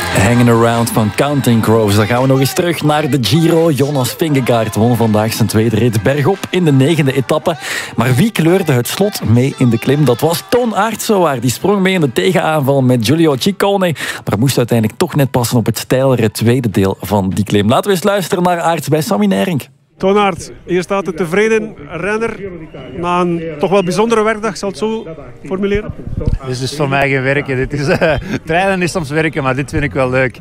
Hanging Around van Counting Crows. Dan gaan we nog eens terug naar de Giro. Jonas Vingegaard won vandaag zijn tweede rit bergop in de 9e etappe. Maar wie kleurde het slot mee in de klim? Dat was Toon Aertselaar. Die sprong mee in de tegenaanval met Giulio Ciccone. Maar moest uiteindelijk toch net passen op het steilere tweede deel van die klim. Laten we eens luisteren naar Aerts bij Sammy Nijrink. Toon Aerts, hier staat een tevreden renner na een toch wel bijzondere werkdag, zal het zo formuleren? Dit is dus voor mij geen werken. Dit is, trainen is soms werken, maar dit vind ik wel leuk.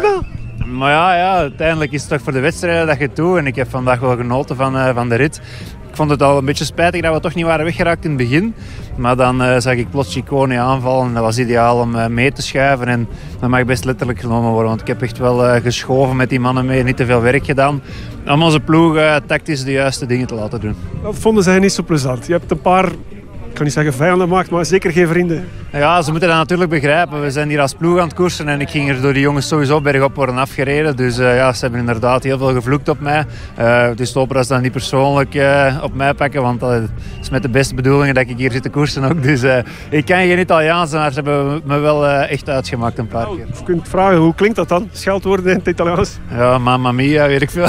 Maar ja, uiteindelijk is het toch voor de wedstrijden dat je het doet. En ik heb vandaag wel genoten van de rit. Ik vond het al een beetje spijtig dat we toch niet waren weggeraakt in het begin. Maar dan zag ik plots Ciccone aanvallen en dat was ideaal om mee te schuiven. En dat mag best letterlijk genomen worden, want ik heb echt wel geschoven met die mannen mee. Niet te veel werk gedaan om onze ploeg tactisch de juiste dingen te laten doen. Dat vonden zij niet zo plezant. Je hebt een paar, ik kan niet zeggen vijanden gemaakt, maar zeker geen vrienden. Ja, ze moeten dat natuurlijk begrijpen. We zijn hier als ploeg aan het koersen en ik ging er door die jongens sowieso bergop worden afgereden. Dus ja, ze hebben inderdaad heel veel gevloekt op mij. Dus hopen dat ze dat niet persoonlijk op mij pakken, want dat is met de beste bedoelingen dat ik hier zit te koersen ook. Dus ik kan geen Italiaans, maar ze hebben me wel echt uitgemaakt een paar keer. Je kunt vragen, hoe klinkt dat dan? Scheldwoorden in het Italiaans? Ja, mamma mia, weet ik veel.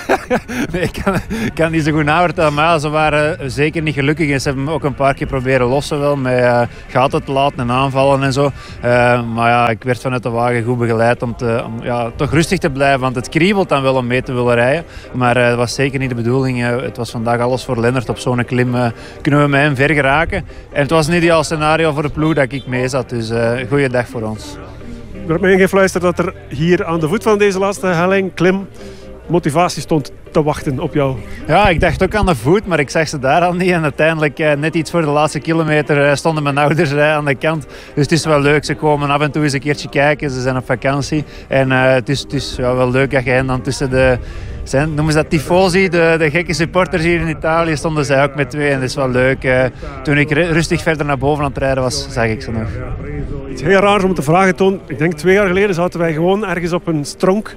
Nee, ik kan niet zo goed navertellen, maar ze waren zeker niet gelukkig. En ze hebben me ook een paar keer proberen lossen wel, met gaten te laten en aanvallen en zo. Maar ja, ik werd vanuit de wagen goed begeleid om toch rustig te blijven, want het kriebelt dan wel om mee te willen rijden. Maar dat was zeker niet de bedoeling. Het was vandaag alles voor Lennart. Op zo'n klim kunnen we met hem ver geraken. En het was een ideaal scenario voor de ploeg dat ik mee zat. Dus goeie dag voor ons. Er werd mij ingefluisterd dat er hier aan de voet van deze laatste helling, klim, motivatie stond te wachten op jou. Ja, ik dacht ook aan de voet, maar ik zag ze daar al niet. En uiteindelijk, net iets voor de laatste kilometer, stonden mijn ouders aan de kant. Dus het is wel leuk. Ze komen af en toe eens een keertje kijken. Ze zijn op vakantie. En het is wel leuk dat je hen dan tussen de... noemen ze dat tifosi, de gekke supporters hier in Italië, stonden zij ook met twee. En dat is wel leuk. Toen ik rustig verder naar boven aan het rijden was, zag ik ze nog. Iets heel raars om te vragen, Toon. Ik denk 2 jaar geleden zaten wij gewoon ergens op een stronk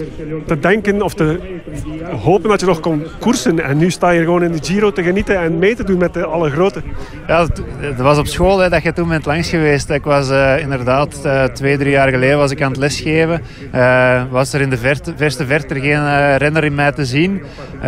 te denken of te hopen dat je nog kon koersen. En nu sta je gewoon in de Giro te genieten en mee te doen met alle grote. Ja, dat was op school dat je toen bent langs geweest. Ik was inderdaad 2-3 jaar geleden was ik aan het lesgeven. Was er in de verste verte geen renner in mij te zien.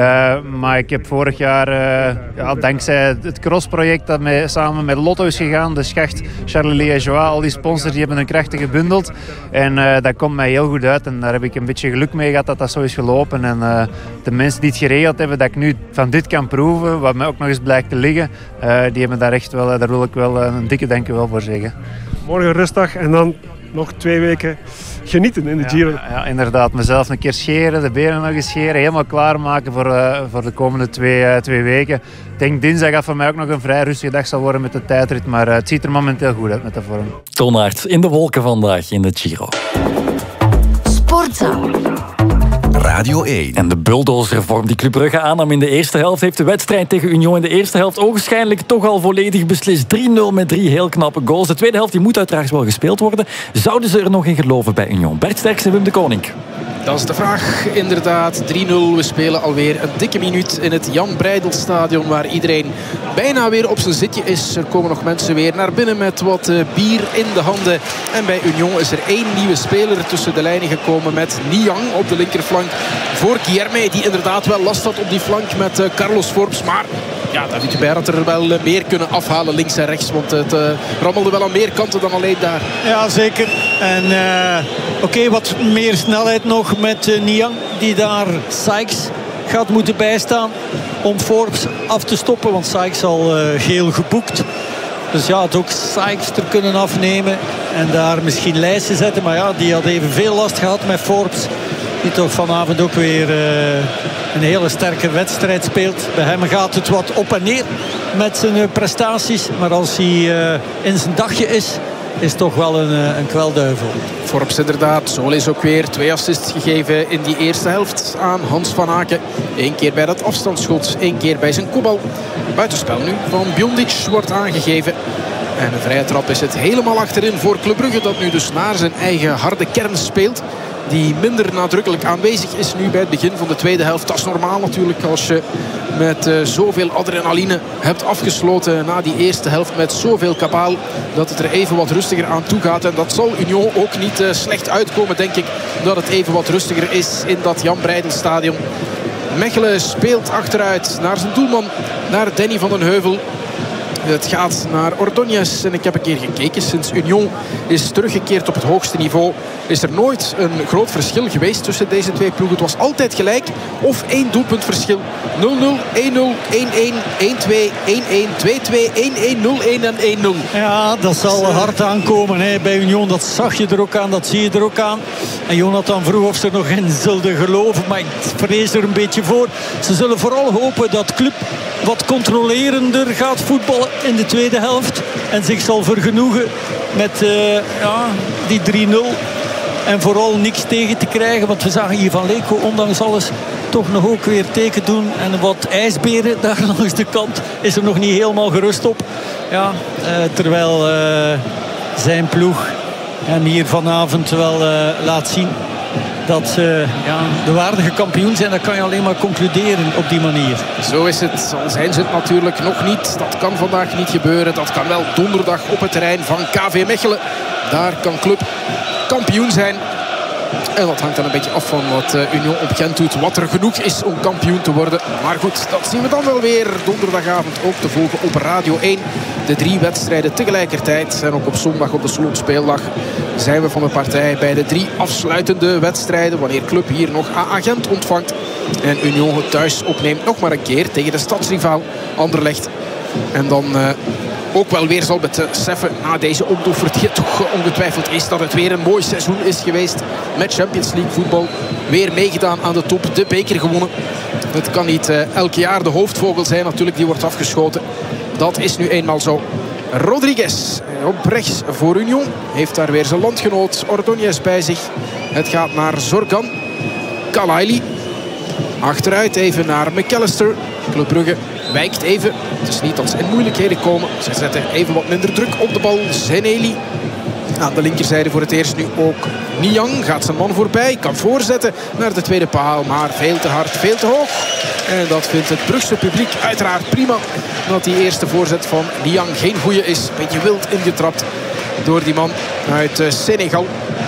Maar ik heb vorig jaar, dankzij het crossproject dat samen met Lotto is gegaan, de Schacht, Charles Liégeois, al die sponsors die hebben hun krachten gebundeld. En dat komt mij heel goed uit. En daar heb ik een beetje geluk mee gehad dat dat zo is gelopen. En de mensen die het geregeld hebben, dat ik nu van dit kan proeven, wat mij ook nog eens blijkt te liggen, die hebben daar echt wel, daar wil ik wel een dikke dankjewel voor zeggen. Morgen rustdag en dan nog 2 weken genieten in de Giro. Ja, inderdaad. Mezelf een keer scheren, de benen nog eens scheren, helemaal klaarmaken voor de komende 2 weken. Ik denk dinsdag dat voor mij ook nog een vrij rustige dag zal worden met de tijdrit, maar het ziet er momenteel goed uit met de vorm. Toon Aerts in de wolken vandaag in de Giro. Sportzaal. Radio 1. En de bulldozervorm die Club Brugge aannam in de eerste helft heeft de wedstrijd tegen Union in de eerste helft ogenschijnlijk toch al volledig beslist. 3-0 met 3 heel knappe goals. De tweede helft die moet uiteraard wel gespeeld worden. Zouden ze er nog in geloven bij Union? Bert Sterks en Wim de Koning. Dat is de vraag, inderdaad. 3-0. We spelen alweer een dikke minuut in het Jan Breidel-stadion, waar iedereen bijna weer op zijn zitje is. Er komen nog mensen weer naar binnen met wat bier in de handen. En bij Union is er 1 nieuwe speler tussen de lijnen gekomen met Niang op de linkerflank. Voor Guilherme, die inderdaad wel last had op die flank met Carlos Forbes. Maar ja, David Hubert had er wel meer kunnen afhalen links en rechts. Want het rammelde wel aan meer kanten dan alleen daar. Ja, zeker. En oké, wat meer snelheid nog met Niang, die daar Sykes gaat moeten bijstaan om Forbes af te stoppen. Want Sykes al geel geboekt. Dus ja, het ook Sykes er kunnen afnemen en daar misschien lijsten zetten. Maar ja, die had evenveel last gehad met Forbes. Die toch vanavond ook weer een hele sterke wedstrijd speelt. Bij hem gaat het wat op en neer met zijn prestaties. Maar als hij in zijn dagje is toch wel een kwelduivel. Forbes inderdaad. Sol is ook weer 2 assists gegeven in die eerste helft aan Hans van Aken. 1 keer bij dat afstandsschot, 1 keer bij zijn kopbal. Buitenspel nu van Bjondic wordt aangegeven. En een vrije trap is het helemaal achterin voor Club Brugge, dat nu dus naar zijn eigen harde kern speelt. die minder nadrukkelijk aanwezig is nu bij het begin van de tweede helft. Dat is normaal natuurlijk als je met zoveel adrenaline hebt afgesloten na die eerste helft met zoveel kabaal, dat het er even wat rustiger aan toe gaat. En dat zal Union ook niet slecht uitkomen, denk ik, dat het even wat rustiger is in dat Jan Breydel-stadion. Mechelen speelt achteruit naar zijn doelman, naar Danny van den Heuvel. Het gaat naar Ordóñez en ik heb een keer gekeken. Sinds Union is teruggekeerd op het hoogste niveau is er nooit een groot verschil geweest tussen deze twee ploegen. Het was altijd gelijk of 1 doelpunt verschil. 0-0, 1-0, 1-1, 1-2, 1-1, 2-2, 1-1, 0-1 en 1-0. Ja, dat zal hard aankomen hè, bij Union. Dat zag je er ook aan, dat zie je er ook aan. En Jonathan vroeg of ze er nog in zullen geloven. Maar ik vrees er een beetje voor. Ze zullen vooral hopen dat Club wat controlerender gaat voetballen in de tweede helft. En zich zal vergenoegen met die 3-0. En vooral niks tegen te krijgen. Want we zagen hier Van Leeko ondanks alles toch nog ook weer teken doen. En wat ijsberen daar langs de kant is er nog niet helemaal gerust op. Ja, terwijl zijn ploeg hem hier vanavond wel laat zien dat ze de waardige kampioen zijn. Dat kan je alleen maar concluderen op die manier. Zo is het. Al zijn ze het natuurlijk nog niet. Dat kan vandaag niet gebeuren. Dat kan wel donderdag op het terrein van KV Mechelen. Daar kan Club kampioen zijn. En dat hangt dan een beetje af van wat Union op Gent doet. Wat er genoeg is om kampioen te worden. Maar goed, dat zien we dan wel weer donderdagavond ook te volgen op Radio 1. De 3 wedstrijden tegelijkertijd. En ook op zondag op de slotspeeldag zijn we van de partij bij de 3 afsluitende wedstrijden. Wanneer Club hier nog AA Gent ontvangt. En Union het thuis opneemt nog maar een keer tegen de stadsrivaal Anderlecht. En dan ook wel weer zal beseffen na deze omdoever die het toch ongetwijfeld is, dat het weer een mooi seizoen is geweest met Champions League voetbal. Weer meegedaan aan de top, de beker gewonnen. Het kan niet elk jaar de hoofdvogel zijn natuurlijk die wordt afgeschoten. Dat is nu eenmaal zo. Rodriguez op rechts voor Union. Heeft daar weer zijn landgenoot Ordóñez bij zich. Het gaat naar Zorgan. Kalaili. Achteruit even naar McAllister. Club Brugge wijkt even. Het is niet dat ze in moeilijkheden komen. Ze zetten even wat minder druk op de bal. Zeneli. Aan de linkerzijde voor het eerst nu ook Niang. Gaat zijn man voorbij. Kan voorzetten naar de tweede paal. Maar veel te hard, veel te hoog. En dat vindt het Brugse publiek uiteraard prima. Dat die eerste voorzet van Niang geen goeie is. Beetje wild ingetrapt door die man uit Senegal.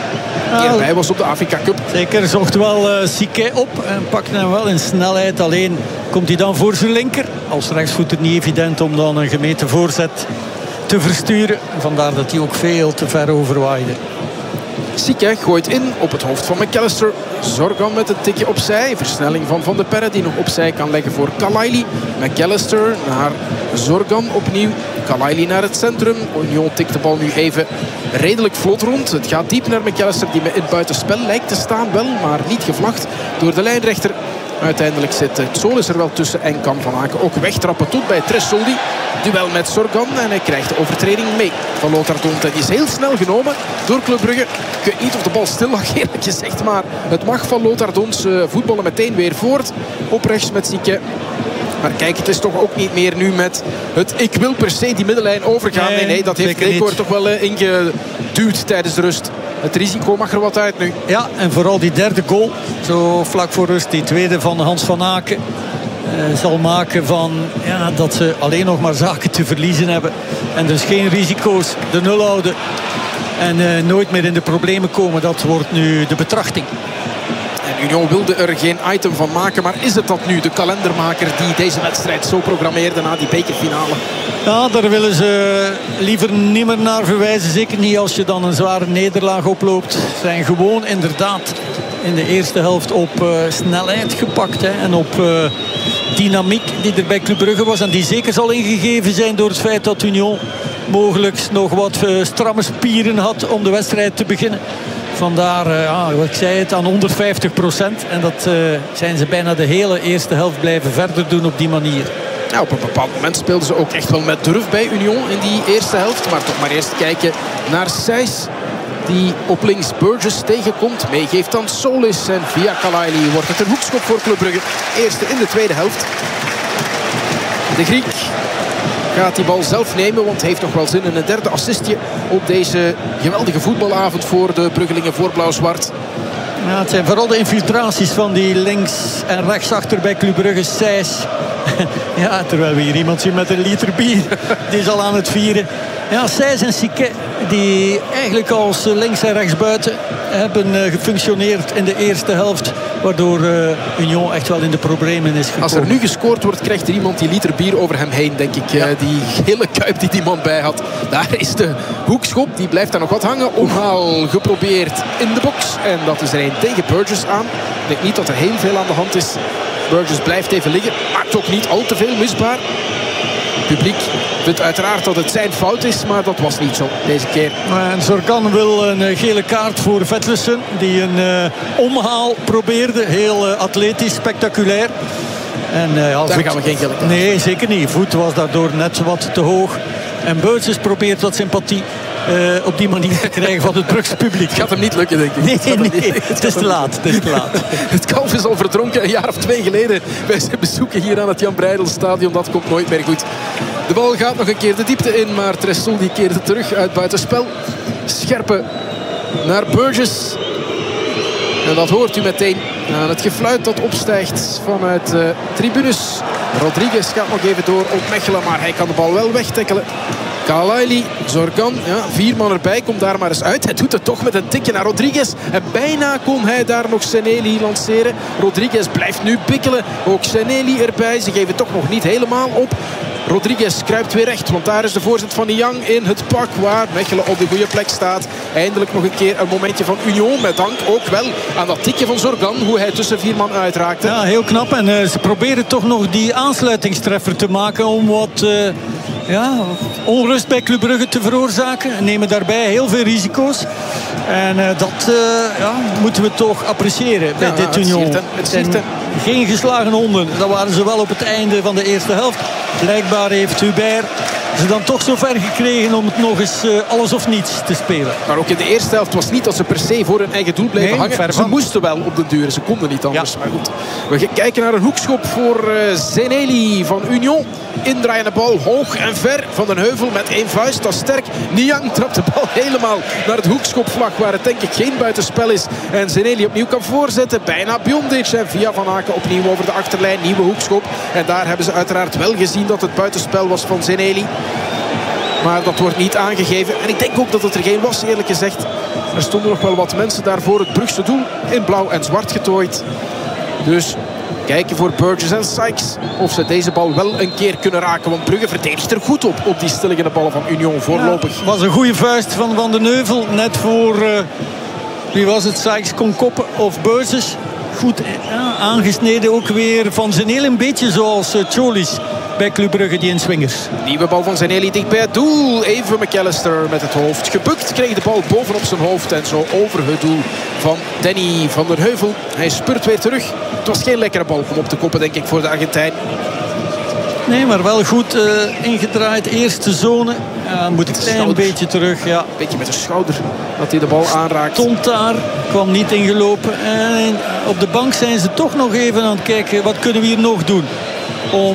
Die erbij was op de Afrika Cup. Zeker, zocht wel Siquet op en pakte hem wel in snelheid. Alleen komt hij dan voor zijn linker. Als rechtsvoeter niet evident om dan een gemeten voorzet te versturen. Vandaar dat hij ook veel te ver overwaaide. Siquet gooit in op het hoofd van McAllister. Zorgan met een tikje opzij. Versnelling van Van de Perre die nog opzij kan leggen voor Kalaili. McAllister naar Zorgan opnieuw. Kalaili naar het centrum. Union tikt de bal nu even redelijk vlot rond. Het gaat diep naar McAllister die in het buitenspel lijkt te staan. Wel, maar niet gevlacht door de lijnrechter. Uiteindelijk zit Solis er wel tussen en kan Van Aken ook wegtrappen tot bij Tressoldi. Duel met Zorgan en hij krijgt de overtreding mee van Lothar Dont. Die is heel snel genomen door Club Brugge. Ik weet niet of de bal stil lag eerlijk gezegd, maar het mag van Lothar Dont. Ze voetballen meteen weer voort op rechts met Siquet. Maar kijk, het is toch ook niet meer nu met het ik wil per se die middenlijn overgaan. Nee, dat heeft Gregor toch wel ingeduwd tijdens de rust. Het risico mag er wat uit nu. Ja, en vooral die derde goal, zo vlak voor rust, die tweede van Hans van Aken, zal maken van dat ze alleen nog maar zaken te verliezen hebben. En dus geen risico's, de nul houden en nooit meer in de problemen komen. Dat wordt nu de betrachting. En Union wilde er geen item van maken, maar is het dat nu, de kalendermaker die deze wedstrijd zo programmeerde na die bekerfinale? Ja, daar willen ze liever niet meer naar verwijzen. Zeker niet als je dan een zware nederlaag oploopt. Ze zijn gewoon inderdaad in de eerste helft op snelheid gepakt. Hè, en op dynamiek die er bij Club Brugge was. En die zeker zal ingegeven zijn door het feit dat Union mogelijk nog wat stramme spieren had om de wedstrijd te beginnen. Vandaar, wat ik zei het, aan 150%. En dat zijn ze bijna de hele eerste helft blijven verder doen op die manier. Ja, op een bepaald moment speelden ze ook echt wel met durf bij Union in die eerste helft. Maar toch maar eerst kijken naar Sijs, die op links Burgess tegenkomt. Meegeeft dan Solis en via Kalaili wordt het een hoekschop voor Club Brugge. Eerste in de tweede helft. De Griek gaat die bal zelf nemen, want heeft nog wel zin in een derde assistje op deze geweldige voetbalavond voor de Bruggelingen voor Blauw-Zwart. Ja, het zijn vooral de infiltraties van die links en rechtsachter bij Club Brugge. Sijs. Ja, terwijl we hier iemand zien met een liter bier. Die is al aan het vieren. Ja, Sijs en Siquet, die eigenlijk als links en rechtsbuiten hebben gefunctioneerd in de eerste helft. Waardoor Union echt wel in de problemen is gekomen. Als er nu gescoord wordt, krijgt er iemand die liter bier over hem heen, denk ik. Ja. Die gele kuip die man bij had. Daar is de hoekschop. Die blijft daar nog wat hangen. Omhaal geprobeerd in de box. En dat is er een tegen Burgess aan. Ik denk niet dat er heel veel aan de hand is. Burgess blijft even liggen. Maakt ook niet al te veel misbaar. Het publiek vindt uiteraard dat het zijn fout is, maar dat was niet zo deze keer. En Zorgan wil een gele kaart voor Vetlesen, die een omhaal probeerde. Heel atletisch, spectaculair. En, daar gaan we geen gele kaart. Nee, zeker niet. Voet was daardoor net wat te hoog. En Burgess probeert wat sympathie op die manier te krijgen van het Brugse publiek. Het gaat hem niet lukken, denk ik. Nee, het is te laat. Het kalf is al verdronken een jaar of 2 geleden bij zijn bezoeken hier aan het Jan Breidelstadion. Dat komt nooit meer goed. De bal gaat nog een keer de diepte in, maar Tresol die keerde terug uit buitenspel. Scherpe naar Burgess. En dat hoort u meteen aan het gefluit dat opstijgt vanuit tribunes. Rodriguez gaat nog even door op Mechelen, maar hij kan de bal wel wegtackelen. Kalaili, Zorgan, ja, 4 man erbij, komt daar maar eens uit. Hij doet het toch met een tikje naar Rodriguez. En bijna kon hij daar nog Seneli lanceren. Rodriguez blijft nu bikkelen. Ook Seneli erbij. Ze geven toch nog niet helemaal op. Rodriguez kruipt weer recht, want daar is de voorzet van Niang in het pak waar Mechelen op de goede plek staat. Eindelijk nog een keer een momentje van Union, met dank ook wel aan dat tikje van Zorgan, hoe hij tussen 4 man uitraakte. Ja, heel knap. En ze proberen toch nog die aansluitingstreffer te maken om wat onrust bij Club Brugge te veroorzaken. Nemen daarbij heel veel risico's. En dat moeten we toch appreciëren bij dit Union. Geen geslagen honden. Dat waren ze wel op het einde van de eerste helft. Blijkbaar heeft Hubert ze dan toch zo ver gekregen om het nog eens alles of niets te spelen. Maar ook in de eerste helft was niet dat ze per se voor hun eigen doel bleven hangen. Ze moesten wel op de duur. Ze konden niet anders. Ja. Maar goed, we gaan kijken naar een hoekschop voor Zeneli van Union. Indraaiende bal hoog en ver. Van den Heuvel met 1 vuist. Dat is sterk. Niang trapt de bal helemaal naar het hoekschopvlag, waar het denk ik geen buitenspel is. En Zeneli opnieuw kan voorzetten. Bijna Biondic. En via Van Aken opnieuw over de achterlijn. Nieuwe hoekschop. En daar hebben ze uiteraard wel gezien dat het buitenspel was van Zeneli. Maar dat wordt niet aangegeven. En ik denk ook dat het er geen was, eerlijk gezegd. Er stonden nog wel wat mensen daar voor het Brugse doel in blauw en zwart getooid. Dus kijken voor Burgess en Sykes of ze deze bal wel een keer kunnen raken. Want Brugge verdedigt er goed op die stilliggende ballen van Union voorlopig. Het was een goede vuist van Van den Heuvel. Net voor, wie was het, Sykes kon koppen of Burgess. Goed aangesneden ook weer van Zeneli. Een beetje zoals Cholis bij Club Brugge, die inswingers. Nieuwe bal van Zeneli dicht bij het doel. Even McAllister met het hoofd gebukt. Kreeg de bal bovenop zijn hoofd en zo over het doel van Danny van der Heuvel. Hij spurt weer terug. Het was geen lekkere bal om op te koppen, denk ik, voor de Argentijn. Nee, maar wel goed ingedraaid. Eerste zone. Moet een klein beetje terug. Ja. Een beetje met de schouder dat hij de bal aanraakt. Stond daar, kwam niet ingelopen. En op de bank zijn ze toch nog even aan het kijken. Wat kunnen we hier nog doen? Om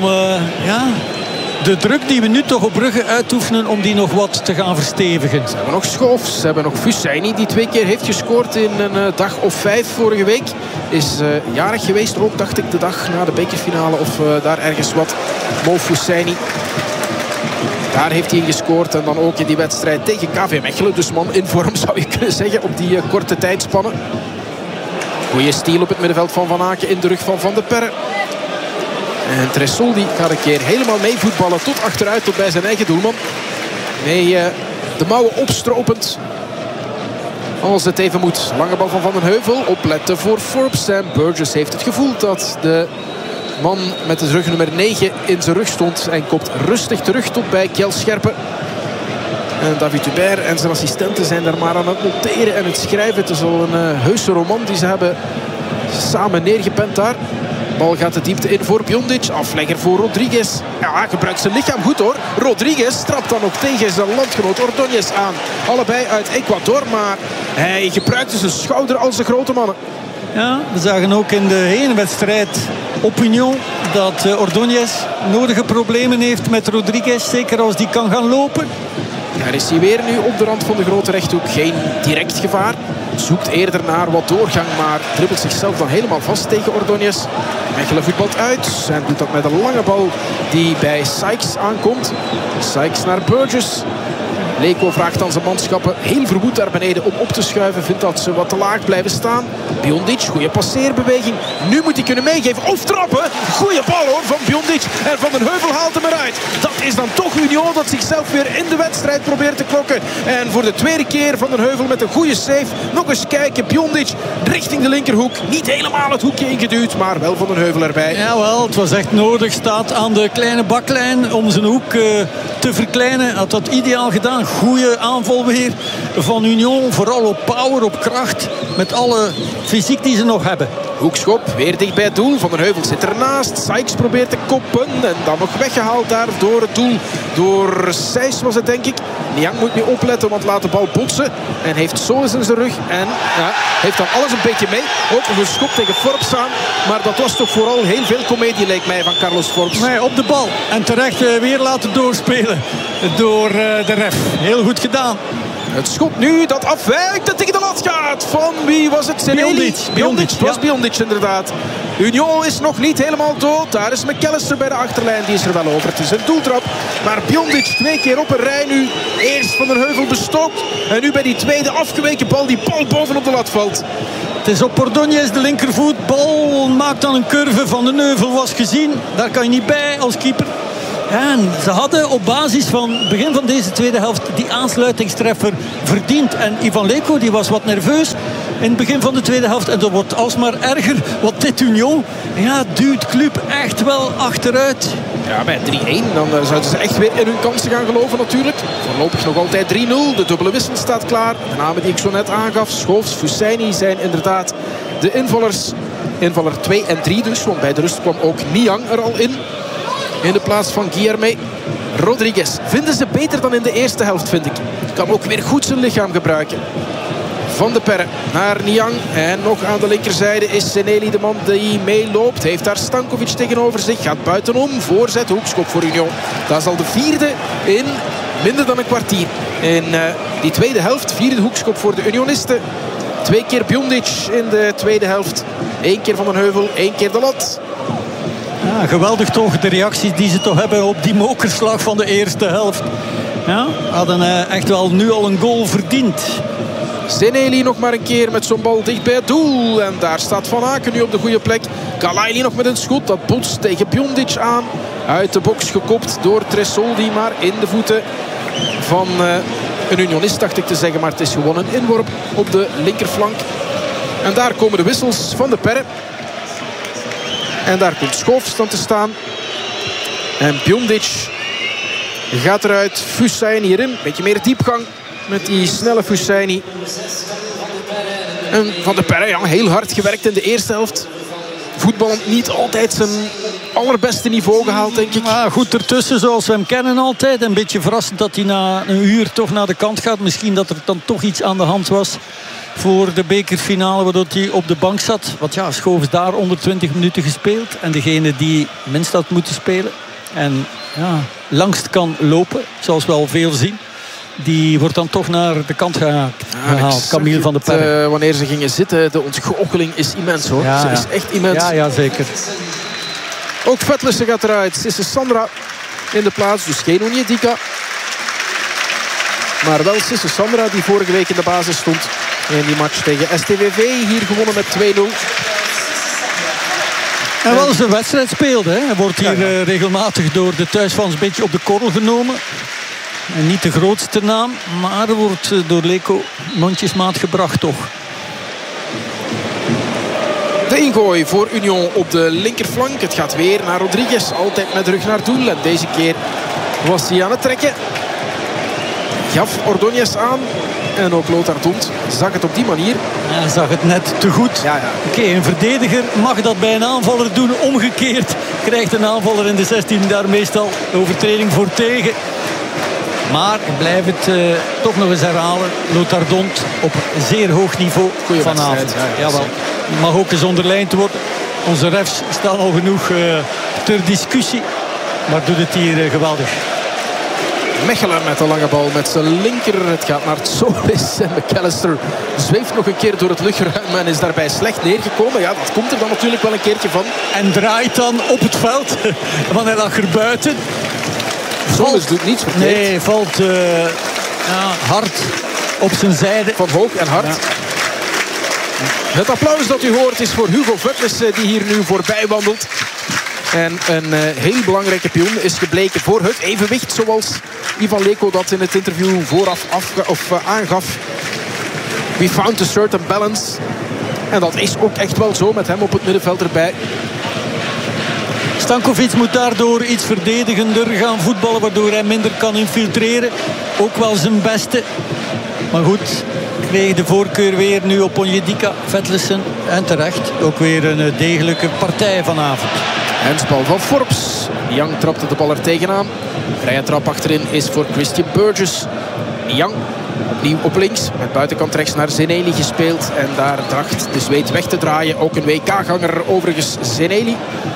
de druk die we nu toch op Brugge uitoefenen, om die nog wat te gaan verstevigen. Ze hebben nog Schoofs, ze hebben nog Fussaini, die 2 keer heeft gescoord in een dag of 5 vorige week. Is jarig geweest ook, dacht ik, de dag na de bekerfinale of daar ergens wat. Mo Fussaini. Daar heeft hij in gescoord en dan ook in die wedstrijd tegen KV Mechelen. Dus man in vorm, zou je kunnen zeggen, op die korte tijdspannen. Goeie stiel op het middenveld van Van Aken in de rug van Van de Perre. En Tresol die gaat een keer helemaal mee voetballen tot achteruit, tot bij zijn eigen doelman. Nee, de mouwen opstropend. Als het even moet. Lange bal van Van den Heuvel. Opletten voor Forbes. En Burgess heeft het gevoel dat de man met de rug nummer 9 in zijn rug stond. En komt rustig terug tot bij Kjell Scherpe. En David Hubert en zijn assistenten zijn daar maar aan het noteren en het schrijven. Het is al een heuse roman die ze hebben samen neergepend daar. Bal gaat de diepte in voor Biondic. Aflegger voor Rodriguez. Ja, gebruikt zijn lichaam goed hoor. Rodriguez trapt dan ook tegen zijn landgenoot Ordóñez aan. Allebei uit Ecuador, maar hij gebruikte zijn schouder als de grote mannen. Ja, we zagen ook in de heenwedstrijd op Union dat Ordóñez nodige problemen heeft met Rodriguez. Zeker als die kan gaan lopen. Daar is hij weer nu op de rand van de grote rechthoek. Geen direct gevaar. zoekt eerder naar wat doorgang, maar dribbelt zichzelf dan helemaal vast tegen Ordóñez. Mechelen voetbalt uit en doet dat met een lange bal die bij Sykes aankomt. Sykes naar Burgess. Leko vraagt aan zijn manschappen heel verwoed daar beneden om op te schuiven. Vindt dat ze wat te laag blijven staan. Biondic, goede passeerbeweging. Nu moet hij kunnen meegeven of trappen. Goeie bal hoor van Biondic. En Van den Heuvel haalt hem eruit. Dat is dan toch Union dat zichzelf weer in de wedstrijd probeert te klokken. En voor de tweede keer Van den Heuvel met een goede save. Nog eens kijken. Biondic richting de linkerhoek. Niet helemaal het hoekje ingeduwd, maar wel Van den Heuvel erbij. Jawel, het was echt nodig. Staat aan de kleine baklijn om zijn hoek te verkleinen. Had dat ideaal gedaan. Goede aanval weer van Union. Vooral op power, op kracht. Met alle fysiek die ze nog hebben. Hoekschop, weer dicht bij het doel. Van den Heuvel zit ernaast. Sykes probeert te koppen. En dan nog weggehaald daar door het doel. Door Sijs was het denk ik. Niang moet nu opletten, want laat de bal botsen. En heeft Solis in zijn rug. En ja, heeft dan alles een beetje mee. Ook nog een schop tegen Forbes aan. Maar dat was toch vooral heel veel komedie, leek mij, van Carlos Forbes. Nee, op de bal. En terecht weer laten doorspelen door de ref. Heel goed gedaan. Het schot nu dat afwijkt en tegen de lat gaat. Van wie was het? Biondic. Het was Biondic inderdaad. Union is nog niet helemaal dood. Daar is McAllister bij de achterlijn. Die is er wel over. Het is een doeltrap. Maar Biondic 2 keer op een rij nu. Eerst Van den Heuvel bestookt. En nu bij die tweede afgeweken bal. Die bal bovenop de lat valt. Het is op Ordóñez, de linkervoet. Bal maakt dan een curve. Van den Heuvel was gezien. Daar kan je niet bij als keeper. En ze hadden op basis van het begin van deze tweede helft die aansluitingstreffer verdiend. En Ivan Leko die was wat nerveus in het begin van de tweede helft. En dat wordt alsmaar erger. Want dit Union duwt Club echt wel achteruit. Ja, bij 3-1 dan zouden ze echt weer in hun kansen gaan geloven natuurlijk. Voorlopig nog altijd 3-0. De dubbele wissel staat klaar. De namen die ik zo net aangaf, Schoofs, Fussaini, zijn inderdaad de invallers. Invaller 2 en 3 dus. Want bij de rust kwam ook Niang er al in. In de plaats van Guilherme. Rodriguez vinden ze beter dan in de eerste helft, vind ik. Kan ook weer goed zijn lichaam gebruiken. Van de Perre naar Niang. En nog aan de linkerzijde is Seneli de man die meeloopt. Heeft daar Stankovic tegenover zich. Gaat buitenom. Voorzet, hoekschop voor Union. Dat is al de vierde in minder dan een kwartier. In die tweede helft. Vierde hoekschop voor de Unionisten. 2 keer Biondic in de tweede helft. 1 keer Van den Heuvel. 1 keer de lat. Ja, geweldig toch, de reacties die ze toch hebben op die mokerslag van de eerste helft. Ja, hadden echt wel nu al een goal verdiend. Seneli nog maar een keer met zo'n bal dicht bij het doel. En daar staat Van Aken nu op de goede plek. Kalaili nog met een schot. Dat botst tegen Biondic aan. Uit de box gekopt door Tresoldi. Maar in de voeten van een Unionist, dacht ik te zeggen. Maar het is gewoon een inworp op de linkerflank. En daar komen de wissels van de Perre. En daar komt Schoofs dan te staan. En Biondic gaat eruit. Fussaini hierin. Beetje meer diepgang met die snelle Fussaini. En Van de Perre, heel hard gewerkt in de eerste helft. Voetbal niet altijd zijn allerbeste niveau gehaald, denk ik. Ja, goed ertussen, zoals we hem kennen altijd. Een beetje verrassend dat hij na een uur toch naar de kant gaat. Misschien dat er dan toch iets aan de hand was voor de bekerfinale, waardoor hij op de bank zat. Want ja, Schoofs daar onder 20 minuten gespeeld. En degene die minst had moeten spelen en langst kan lopen, zoals we al veel zien, die wordt dan toch naar de kant gehaald. Camille van de Perre. Wanneer ze gingen zitten, de ontgoocheling is immens hoor. Ze is echt immens. Ja, zeker. Ook Vetlussen gaat eruit. Sisse Sandra in de plaats, dus geen Onyedika. Maar wel Sisse Sandra die vorige week in de basis stond. In die match tegen STVV. Hier gewonnen met 2-0. En wel eens een wedstrijd speelde. Hij wordt hier regelmatig door de thuisfans een beetje op de korrel genomen. En niet de grootste naam. Maar wordt door Leko mondjesmaat gebracht toch. De ingooi voor Union op de linkerflank. Het gaat weer naar Rodriguez. Altijd met rug naar doel. En deze keer was hij aan het trekken. Gaf Ordóñez aan. En ook Lothar Dont zag het op die manier. Hij zag het net te goed. Oké, een verdediger mag dat bij een aanvaller doen. Omgekeerd krijgt een aanvaller in de 16 daar meestal overtreding voor tegen. Maar ik blijf het toch nog eens herhalen. Lothar Dont op zeer hoog niveau vanavond. Jawel. Mag ook eens onderlijnd worden. Onze refs staan al genoeg ter discussie. Maar doet het hier geweldig. Mechelen met de lange bal met zijn linker. Het gaat naar Solis en McAllister zweeft nog een keer door het luchtruim en is daarbij slecht neergekomen. Ja, dat komt er dan natuurlijk wel een keertje van. En draait dan op het veld, want hij lag er buiten. Solis doet niets verkeerd. Nee, valt hard op zijn zijde. Van hoog en hard. Ja. Het applaus dat u hoort is voor Hugo Vetlesen die hier nu voorbij wandelt. En een heel belangrijke pion is gebleken voor het evenwicht. Zoals Ivan Leko dat in het interview vooraf aangaf. We found a certain balance. En dat is ook echt wel zo met hem op het middenveld erbij. Stankovic moet daardoor iets verdedigender gaan voetballen, waardoor hij minder kan infiltreren. Ook wel zijn beste. Maar goed, kreeg de voorkeur weer nu op Onyedika, Vetlesen. En terecht, ook weer een degelijke partij vanavond. Hensbal van Forbes. Young trapte de bal er tegenaan. Vrije trap achterin is voor Christian Burgess. Young opnieuw op links. Met buitenkant rechts naar Zeneli gespeeld. En daar tracht de Zweed weg te draaien. Ook een WK-ganger overigens, Zeneli.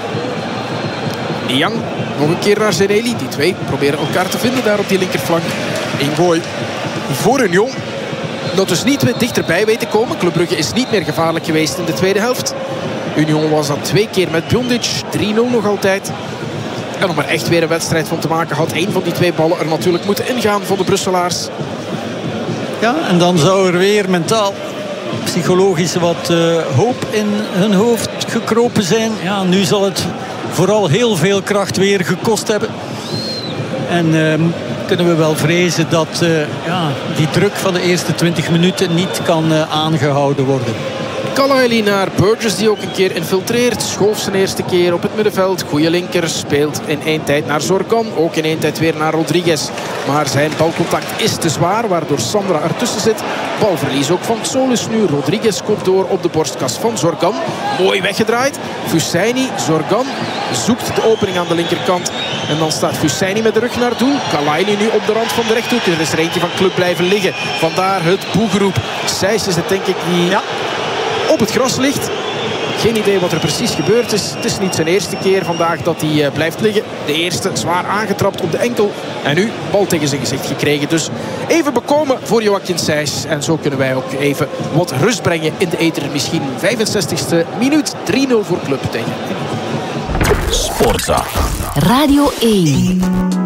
Young nog een keer naar Zeneli. Die twee proberen elkaar te vinden daar op die linkerflank. Ingooi voor Union. Dat dus niet dichterbij weet te komen. Club Brugge is niet meer gevaarlijk geweest in de tweede helft. Union was dat 2 keer met Bjondic. 3-0 nog altijd. En om er echt weer een wedstrijd van te maken had één van die 2 ballen er natuurlijk moeten ingaan van de Brusselaars. Ja, en dan zou er weer mentaal, psychologisch wat hoop in hun hoofd gekropen zijn. Ja, nu zal het vooral heel veel kracht weer gekost hebben. En kunnen we wel vrezen dat die druk van de eerste 20 minuten niet kan aangehouden worden. Kalaili naar Burgess die ook een keer infiltreert. Schoof zijn eerste keer op het middenveld. Goeie linker. Speelt in één tijd naar Zorgan. Ook in één tijd weer naar Rodriguez. Maar zijn balcontact is te zwaar. Waardoor Sandra ertussen zit. Balverlies ook van Solis nu. Rodriguez komt door op de borstkas van Zorgan. Mooi weggedraaid. Fussaini. Zorgan zoekt de opening aan de linkerkant. En dan staat Fussaini met de rug naar doel. Kalaili nu op de rand van de rechthoek. Er is er eentje van Club blijven liggen. Vandaar het boegeroep. Sijs is het denk ik die op het gras ligt. Geen idee wat er precies gebeurd is. Het is niet zijn eerste keer vandaag dat hij blijft liggen. De eerste zwaar aangetrapt op de enkel. En nu bal tegen zijn gezicht gekregen. Dus even bekomen voor Joachim Sijs. En zo kunnen wij ook even wat rust brengen in de ether. Misschien 65e minuut. 3-0 voor Club tegen. Sportza. Radio 1.